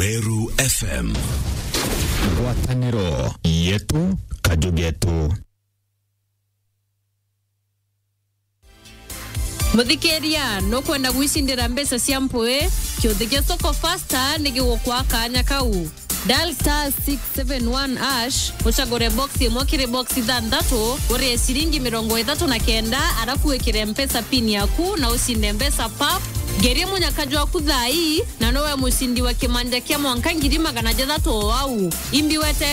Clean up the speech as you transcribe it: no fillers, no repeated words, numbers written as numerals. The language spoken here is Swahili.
Meru FM. Wataniro yetu kajugetu. Muthikeria no kwenda gwicindira mbesa cia mpwe kiuthige soko faster nigiguo kwa kanya kau. Dial *671# uchagure box imwe kiri box ithanthatu urie ciringi 39 arafu wikire mpesa pin yaku na ucinde mbesa pap. Geria munyakaji waku thai na nowe mucindi wa kimanja kia mwanka 600 wau imbi wete